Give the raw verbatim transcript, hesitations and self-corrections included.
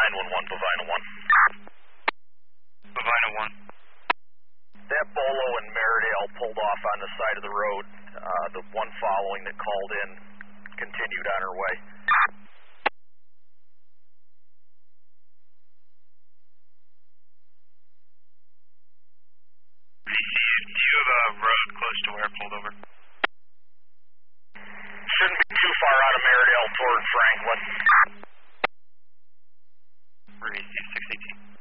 nine one one, Bovina one. Bovina one. That Bolo and Maridale pulled off on the side of the road. Uh, the one following that called in continued on her way. V C, do you have a road close to where it pulled over? Shouldn't be too far out of Maridale toward Franklin.